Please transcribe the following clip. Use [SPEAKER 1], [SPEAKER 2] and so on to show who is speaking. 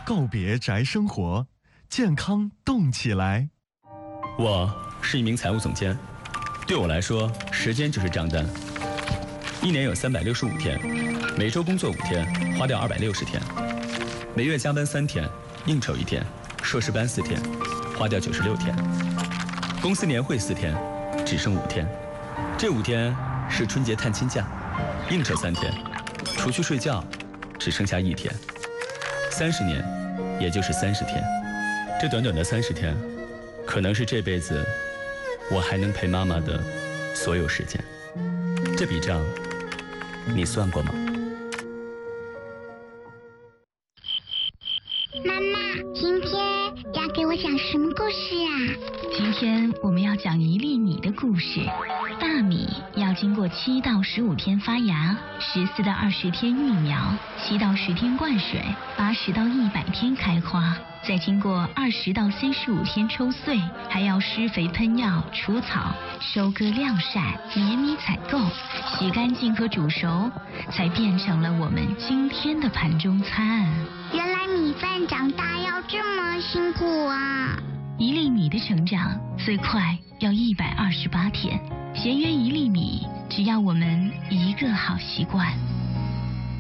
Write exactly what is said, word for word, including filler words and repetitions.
[SPEAKER 1] 告别宅生活，健康动起来。
[SPEAKER 2] 我是一名财务总监，对我来说，时间就是账单。一年有三百六十五天，每周工作五天，花掉二百六十天；每月加班三天，应酬一天，硕士班四天，花掉九十六天；公司年会四天，只剩五天。这五天是春节探亲假，应酬三天，除去睡觉，只剩下一天。三十年，也就是三十天。这短短的三十天，可能是这辈子我还能陪妈妈的所有时间。这笔账，你算过吗？
[SPEAKER 3] 妈妈，今天要给我讲什么故事啊？
[SPEAKER 4] 今天我们要讲一粒米的故事。大米要经过七到十五天发芽，十四到二十天育苗，七到十天灌水，八十到一百天开花，再经过二十到三十五天抽穗，还要施肥喷药、除草、收割晾晒、碾米采购、洗干净和煮熟，才变成了我们今天的盘中餐。
[SPEAKER 3] 原来米饭长大要这么辛苦啊！
[SPEAKER 4] 一粒米的成长最快要一百二十八天，节约一粒米，只要我们一个好习惯。